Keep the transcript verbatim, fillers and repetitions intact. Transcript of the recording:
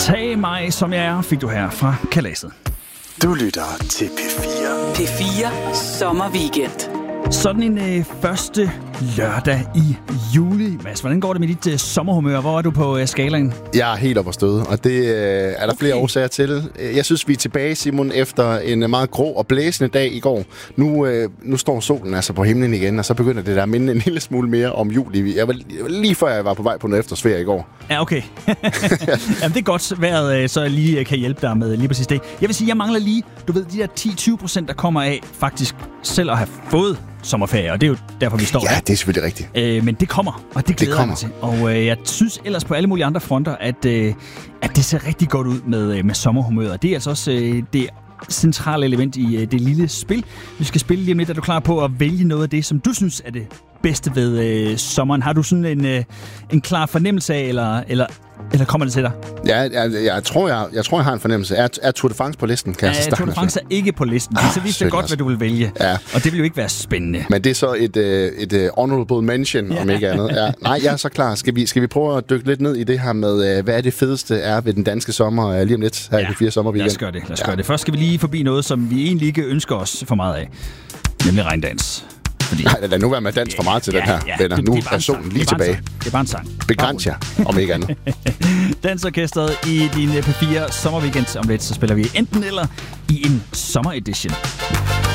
Tag mig, som jeg er, fik du her fra Kalaset. Du lytter til P fire. P fire Sommerweekend. Sådan en øh, første lørdag i juli. Mads, hvordan går det med dit øh, sommerhumør? Hvor er du på øh, skalaen? Jeg er helt oppe at støde, og det øh, er der okay. flere årsager til. Jeg synes, vi er tilbage, Simon, efter en meget grå og blæsende dag i går. Nu, øh, nu står solen altså på himlen igen, og så begynder det der at minde en lille smule mere om juli. Jeg var, jeg var lige før jeg var på vej på noget efterårsferie i går. Ja, okay. Jamen, det er godt vejret, så jeg lige kan hjælpe dig med lige præcis det. Jeg vil sige, jeg mangler lige, du ved, de der ti til tyve procent, der kommer af faktisk selv at have fået sommerferie, og det er jo derfor, vi står ja, der. Ja, det er selvfølgelig rigtigt. Øh, men det kommer, og det glæder det jeg mig til. Og øh, jeg synes ellers på alle mulige andre fronter, at, øh, at det ser rigtig godt ud med, med sommerhumøret. Det er altså også øh, det centrale element i øh, det lille spil. Vi skal spille lige om lidt. Er du klar på at vælge noget af det, som du synes er det bedste ved øh, sommeren? Har du sådan en, øh, en klar fornemmelse af, eller, eller, eller kommer det til dig? Ja, jeg, jeg, tror, jeg, jeg tror, jeg har en fornemmelse. Er, er Tour de France på listen? Kan ja, jeg så Tour de France er ikke på listen. Ah, så vidste jeg godt, hvad du vil vælge. Ja. Og det vil jo ikke være spændende. Men det er så et, et, et honorable mention, ja. Om ikke andet. Ja. Nej, jeg er så klar. Skal vi, skal vi prøve at dykke lidt ned i det her med, hvad er det fedeste er ved den danske sommer lige om lidt her ja. i P fire Sommerweekend? Lad os gøre det. Lad os ja. gøre det. Først skal vi lige forbi noget, som vi egentlig ikke ønsker os for meget af. Nemlig regndans. Fordi... Nej, lad nu være med dans for meget til ja, den her, ja, venner. Det, nu det er, er solen lige tilbage. Det er bare en sang. Begræns jer, om ikke andet. Dansorkestret i din P fire Sommerweekend. Om lidt, så spiller vi enten eller i en sommeredition.